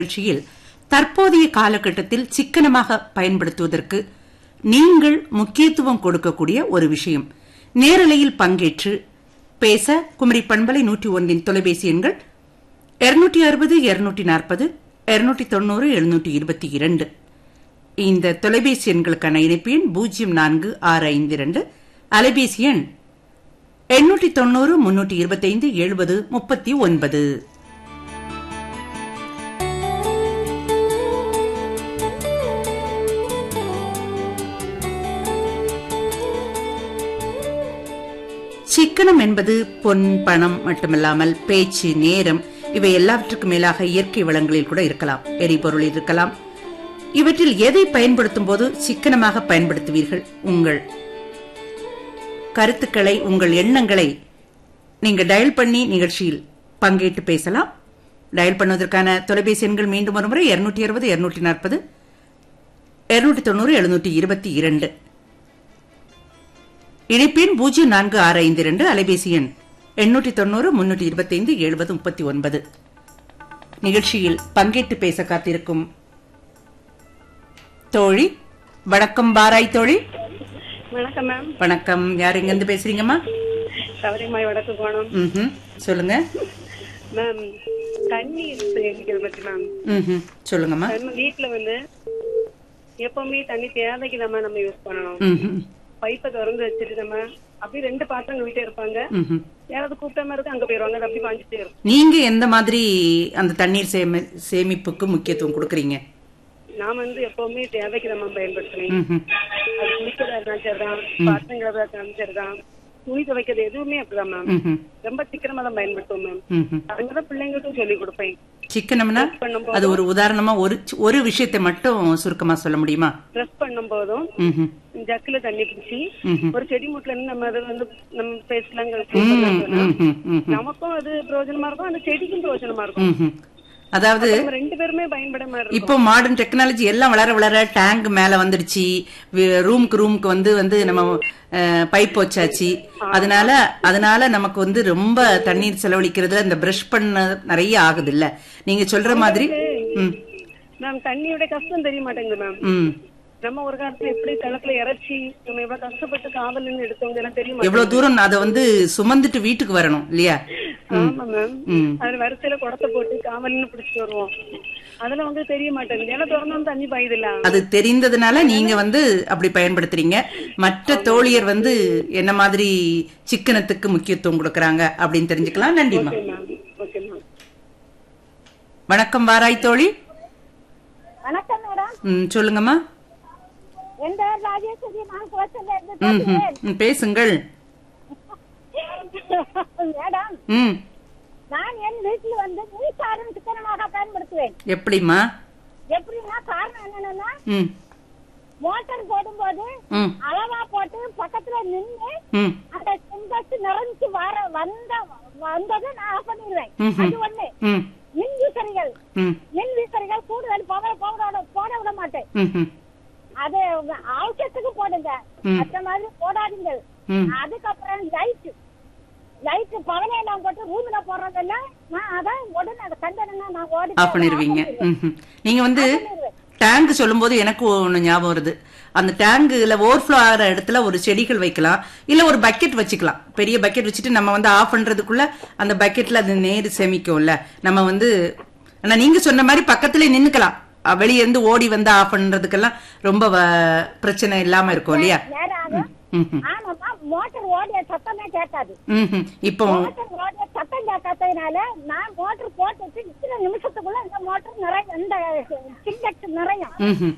நிகழ்ச்சியில் தற்போதைய காலகட்டத்தில் சிக்கனமாக பயன்படுத்துவதற்கு நீங்கள் முக்கியத்துவம் கொடுக்கக்கூடிய ஒரு விஷயம். நேரலையில் பங்கேற்று பேச குமரி பண்பலை 101 தொலைபேசி எண்கள் 260 240 290 722. இந்த தொலைபேசி எண்களுக்கான இணைப்பு எண் 04652, அலைபேசி எண் 890 325 70 39. சிக்கனம் என்பது பொன் பணம் மட்டுமல்லாமல் பேச்சு, நேரம், இவை எல்லாவற்றுக்கும் மேலாக இயற்கை வளங்களில் கூட இருக்கலாம், எரிபொருள் இருக்கலாம். இவற்றில் எதை பயன்படுத்தும் போது சிக்கனமாக பயன்படுத்துவீர்கள்? உங்கள் கருத்துக்களை, உங்கள் எண்ணங்களை நீங்க டயல் பண்ணி நிகழ்ச்சியில் பங்கேற்று பேசலாம். டயல் பண்ணுவதற்கான தொலைபேசி எண்கள் மீண்டும் ஒருமுறை 260 240 290 722. இணைப்பெண் 04652, அலைபேசி எண் 890 325 70 39. நிகழ்ச்சியில் பங்கேற்று பேச காத்திருக்கும் தோழி. வணக்கம் பாராய் தோழி. வணக்கம் மேம். வணக்கம். யார் எங்க இருந்து பேசுறீங்கம்மா? சவரிமாய் வடக்கு கோணம். சொல்லுங்க மேம். தண்ணீர் சேமிக்கிறது பத்தி மேம். சொல்லுங்கம்மா. வீட்டுல எப்பவுமே தண்ணி தேவைக்கு நம்ம யூஸ் பண்ணணும். பைப்பை திறந்து வச்சுட்டு நம்ம அப்படியே 2 பாத்திரங்கள் வீட்டே இருப்பாங்க. யாராவது கூப்பிட்ட மாதிரி இருக்கு, அங்க போயிருவாங்க. அது அப்படி பாஞ்சிட்டே இருக்கும். நீங்க எந்த மாதிரி அந்த தண்ணீர் சேமிப்புக்கு முக்கியத்துவம் கொடுக்கறீங்க? நான் எப்பவுமே தேவைக்கு நம்ம பயன்படுத்துறேன். அது குளிக்கிறதா இருந்தாலும் சரிதான், பாத்திரங்களா இருந்தாலும் சரிதான், துணி துவைக்கிறது எதுவுமே அப்படிதான் மேம். ரொம்ப சிக்கனமா தான் பயன்படுத்துவோம் மேம். அதுதான் பிள்ளைங்களுக்கும் சொல்லி கொடுப்பேன். சிக்கனம்னா அது ஒரு உதாரணமா ஒரு விஷயத்தை மட்டும் சுருக்கமா சொல்ல முடியுமா? ட்ரெஸ் பண்ணும் போதும் ஜக்குல தண்ணி பிடிச்சி ஒரு செடி மூட்டுல இருந்து நம்ம அதை நம்ம பேசலாம். நமக்கும் அது பிரயோஜனமா இருக்கும், அந்த செடிக்கும் பிரயோஜனமா இருக்கும். அதாவது 2 பேருமே பயன்பட மாதிரி. இப்போ மாடர்ன் டெக்னாலஜி எல்லாம் வளர வளர டேங்க் மேல வந்துடுச்சு. ரூமுக்கு வந்து நம்ம பைப் வச்சாச்சு. அதனால நமக்கு ரொம்ப தண்ணீர் செலவழிக்கிறதுல இந்த பிரஷ் பண்ண நிறைய ஆகுது இல்ல? நீங்க சொல்ற மாதிரி மேம் தண்ணியோட கஷ்டம் தெரிய மாட்டேங்குது மேம். நம்ம ஒரு காலத்துல எப்படி தளத்துல இறைச்சி நம்ம எவ்வளவு கஷ்டப்பட்டு காவல் நின்று எடுத்தவங்க எல்லாம் தெரியுமா? எவ்வளவு தூரம் அதை சுமந்துட்டு வீட்டுக்கு வரணும் இல்லையா? ஆமா மேம். அது வரிசையில குடத்தை போட்டு காவல் நின்று பிடிச்சிட்டு வருவோம். அதெல்லாம் தெரிய மாட்டேங்குது. ஏன்னா திறந்து தண்ணி பாயுது இல்ல. அது தெரிந்ததுனால நீங்க அப்படி பயன்படுத்துறீங்க. மற்ற தோழியர் என்ன மாதிரி சிக்கனத்துக்கு முக்கியத்துவம் கொடுக்கறாங்க அப்படின்னு தெரிஞ்சுக்கலாம். நன்றிமா. வணக்கம் வாராய் தோழி. வணக்கம் மேடம். சொல்லுங்கம்மா. பேசுங்கள் மேடம். நான் என் வீட்டுல மின்சாரம் சிக்கனமாக பயன்படுத்துவேன். எப்படிமா? எப்படின்னா காரணம் என்னன்னா, மோட்டார் போடும்போது அளவா போட்டு பக்கத்துல நின்று அந்த சிங்கஸ் நிறைஞ்சு வந்ததை நான் ஆஃப் பண்ணிடுவேன். அது ஒண்ணு. மின் விசிறிகள் கூடுதல் போட விட மாட்டேன். அது அவசியத்துக்கு போடுங்க, மற்ற மாதிரி போடாதீங்க. அதுக்கப்புறம் லைட் பவனை எல்லாம் போட்டு ரூம்ல போடுறதெல்லாம் நான் அதான் உடனே அதை கண்டனா நான் ஓடி ஆஃப் பண்ணிடுவீங்க. நீங்க டேங்க் சொல்லும் போது எனக்கு ஒண்ணு ஞாபகம் வருது. அந்த டேங்க்ல ஓவர்ஃப்ளோ ஆகிற இடத்துல ஒரு செடிகள் வைக்கலாம், இல்ல ஒரு பக்கெட் வச்சுக்கலாம். பெரிய பக்கெட் வச்சுட்டு நம்ம ஆஃப் பண்றதுக்குள்ள அந்த பக்கெட்ல அது நீர் சேமிக்கும்ல. நம்ம ஆனா நீங்க சொன்ன மாதிரி பக்கத்துல நின்னுக்கலாம். வெளியே இருந்து ஓடி ஆஃப் பண்றதுக்கெல்லாம் ரொம்ப பிரச்சனை இல்லாம இருக்கும் இல்லையா? மோட்டர் ஓடிய சத்தமே கேட்காது. இப்போ சத்தம் கேட்காததுனால நான் மோட்டர் போட்டு இத்தனை நிமிஷத்துக்குள்ள இந்த மோட்டர் நிறைய இந்த சிங்கெட் நிறையும்.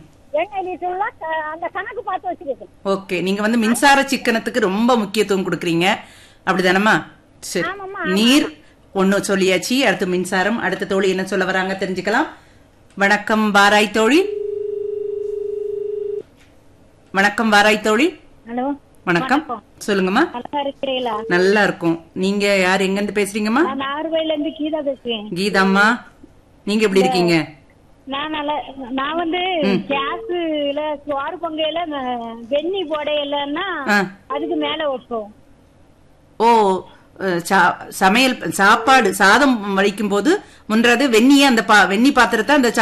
அந்த கணக்கு பார்த்து வச்சிருக்கு. ஓகே. நீங்க மின்சார சிக்கனத்துக்கு ரொம்ப முக்கியத்துவம் கொடுக்கறீங்க, அப்படிதானம்மா? சரி. நீர் ஒண்ணு சொல்லியாச்சு. அடுத்து மின்சாரம். அடுத்த தோழி என்ன சொல்ல வராங்க தெரிஞ்சுக்கலாம். வணக்கம் வாராய் தோழி. வணக்கம் வாராய் தோழி. ஹலோ. வணக்கம். சொல்லுங்கம்மா. நல்லா இருக்கும். நீங்க யார் எங்க இருந்து பேசுறீங்கம்மா? நார்வேல இருந்து கீதா பேசுறேன். கீதாம்மா, நீங்க எப்படி இருக்கீங்க? நான் கேஸ்ல சோறு பொங்கையில வெண்ணி போடையிலன்னா அதுக்கு மேல வைப்போம். ஓ, சமையல் சாப்பாடு சாதம் வடிக்கும் போது முன்றது வெந்நிய அந்த வெந்நி பாத்திரத்தை அந்த